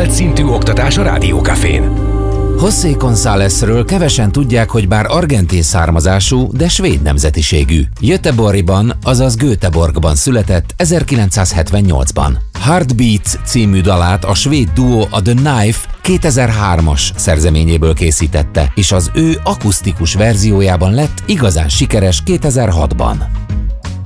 kiemelt szintű oktatás a Rádiókafén. José Gonzálezről kevesen tudják, hogy bár argentin származású, de svéd nemzetiségű. Göteborgban, azaz Göteborgban született 1978-ban. Heartbeats című dalát a svéd duó a The Knife 2003-as szerzeményéből készítette, és az ő akusztikus verziójában lett igazán sikeres 2006-ban.